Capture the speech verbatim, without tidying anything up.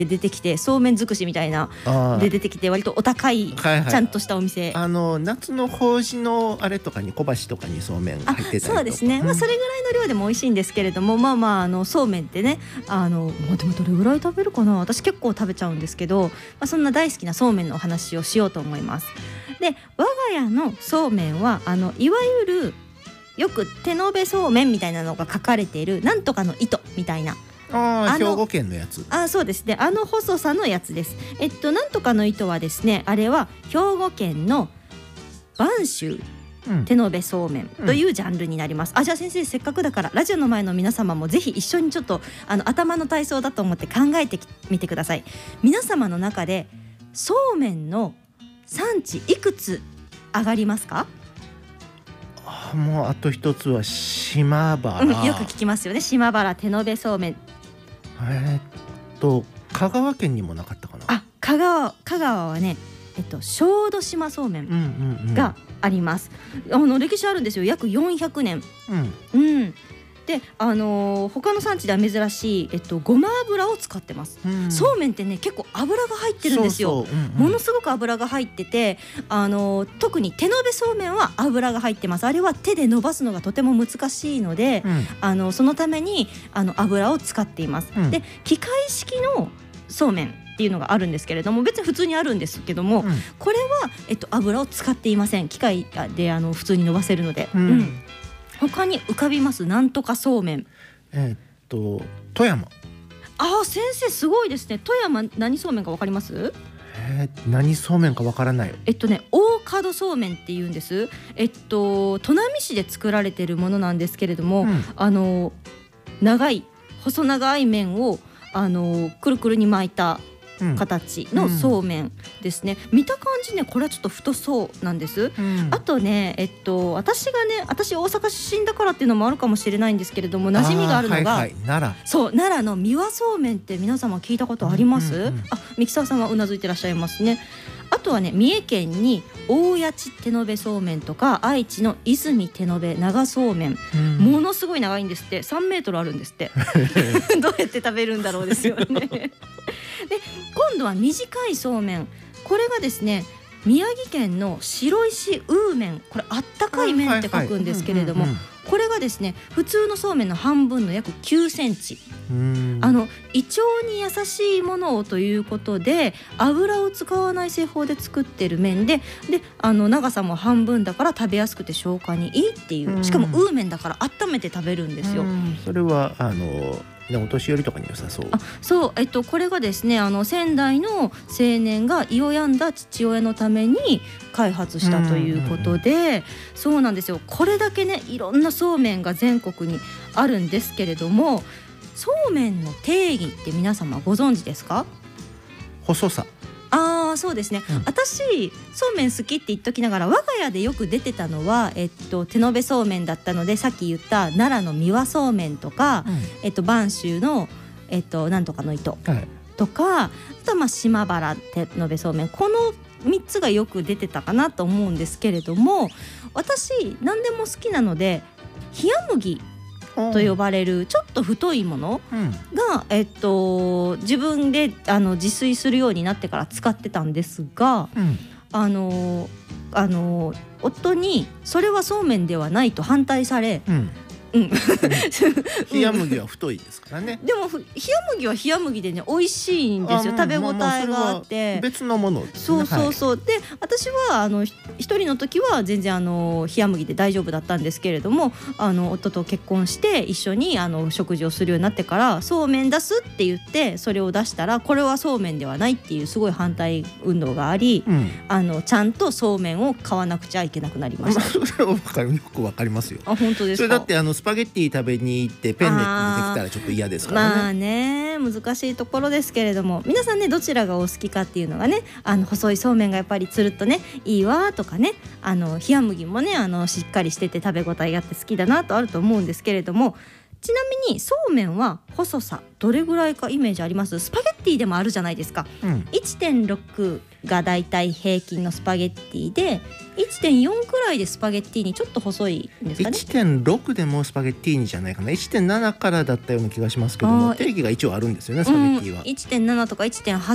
で出てきて、そうめん尽くしみたいなで出てきて、割とお高い、はいはい、ちゃんとしたお店、 あの夏の法事のあれとかに小箸とかにそうめん入ってたりとか。 そうですね、うん、まあ、それぐらいの量でも美味しいんですけれども、まあまああのそうめんってね、あのもうでもどれぐらい食べるかな、私結構食べちゃうんですけど、まあ、そんな大好きなそうめんのお話をしようと思います。で、我が家のそうめんはあのいわゆるよく手延べそうめんみたいなのが書かれているなんとかの糸みたいな、 ああ、兵庫県のやつ。 あ、そうですね、あの細さのやつです。えっとなんとかの糸はですね、あれは兵庫県の播州手延べそうめんというジャンルになります、うん、あ、じゃあ先生、せっかくだからラジオの前の皆様もぜひ一緒にちょっとあの頭の体操だと思って考えてみてください。皆様の中でそうめんの産地いくつ上がりますか？ あ、もうあと一つは島原、 うん、よく聞きますよね、島原手延べそうめん。 えー、っと香川県にもなかったかな。 あ、香川、香川はね、えっと、小豆島そうめんがあります、うんうんうん、あの歴史あるんですよ、約よんひゃくねん、うん、うん、で、あのー、他の産地では珍しい、えっと、ごま油を使ってます、うん、そうめんってね結構油が入ってるんですよ。そうそう、うんうん、ものすごく油が入ってて、あのー、特に手延べそうめんは油が入ってます。あれは手で伸ばすのがとても難しいので、うん、あのそのためにあの油を使っています、うん、で、機械式のそうめんっていうのがあるんですけれども、別に普通にあるんですけども、うん、これは、えっと、油を使っていません。機械であの普通に伸ばせるので、うんうん、他に浮かびます？なんとかそうめん、 えー、っと富山。 あ、先生すごいですね。富山何そうめんか分かります？ えー、何そうめんか分からないよ。 えっとね、大門そうめんっていうんです。えっと砺波市で作られているものなんですけれども、うん、あの長い細長い麺をあのくるくるに巻いた形のそうめんですね、うん、見た感じね、これはちょっと太そうなんです、うん、あとね、えっと、私がね、私大阪出身だからっていうのもあるかもしれないんですけれども、馴染みがあるのが、はいはい、奈良、そう、奈良の三輪そうめんって皆様聞いたことあります？うんうんうん、あ、三木沢さんはうなずいてらっしゃいますね。あとはね、三重県に大谷地手延べそうめんとか、愛知の泉手延べ長そうめん、うん、ものすごい長いんですって。さんメートルあるんですってどうやって食べるんだろうですよねで、今度は短いそうめん、これがですね、宮城県の白石うーめん、これあったかい麺って書くんですけれども、これがですね、普通のそうめんの半分の約きゅうセンチ、あの胃腸に優しいものをということで油を使わない製法で作ってる麺で、であの長さも半分だから食べやすくて消化にいいっていう、しかもうーめんだから温めて食べるんですよ。 それはあのお年寄りとかに良さそう。 あ、そう、えっと、これがですね、あの仙台の青年が胃を病んだ父親のために開発したということで、そうなんですよ。これだけね、いろんなそうめんが全国にあるんですけれども、そうめんの定義って皆様ご存知ですか？ 細さ。 あ、そうですね、うん、私そうめん好きって言っときながら、我が家でよく出てたのは、えっと、手延べそうめんだったので、さっき言った奈良の三輪そうめんとか、うん、えっと、播州の、えっと、なんとかの糸とか、はい、あとはまあ島原手延べそうめん、このみっつがよく出てたかなと思うんですけれども、私何でも好きなので冷麦と呼ばれるちょっと太いものが、うん、えっと、自分であの自炊するようになってから使ってたんですが、うん、あのあの夫にそれはそうめんではないと反対され、うんうん、 冷麦は太いですからね。 でも冷麦は冷麦でね、美味しいんですよ。食べ応えがあって、 別のもの、ね、 そうそうそう、はい、で私はあの一人の時は全然あの冷麦で大丈夫だったんですけれども、あの夫と結婚して一緒にあの食事をするようになってから、そうめん出すって言ってそれを出したら、これはそうめんではないっていうすごい反対運動があり、うん、あのちゃんとそうめんを買わなくちゃいけなくなりました。 それはよくわかりますよ。 あ、本当ですか？ それだってあのスパゲッティ食べに行ってペンネ出てきたらちょっと嫌ですからね。 まあね、難しいところですけれども、皆さんね、どちらがお好きかっていうのがね、あの細いそうめんがやっぱりつるっとねいいわとかね、あの冷麦もね、あのしっかりしてて食べ応えあって好きだなとあると思うんですけれども、 ちなみにそうめんは細さどれぐらいかイメージあります？スパゲッティでもあるじゃないですか、 うん、 いってんろく がだいたい平均のスパゲッティで いってんよん くらいでスパゲッティにちょっと細いんですかね。 いってんろく でもスパゲッティーニじゃないかな。 いってんなな からだったような気がしますけども、定義が一応あるんですよね、スパゲッティは。 うん、いってんなな とか いってんはち